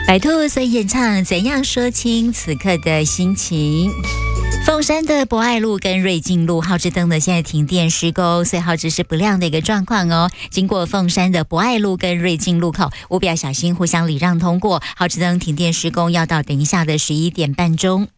白兔所演唱怎样说清此刻的心情。凤山的博爱路跟瑞静路号志灯呢，现在停电施工，所以号志是不亮的一个状况哦。经过凤山的博爱路跟瑞静路口，务必要小心互相礼让通过。号志灯停电施工要到等一下的11点半钟。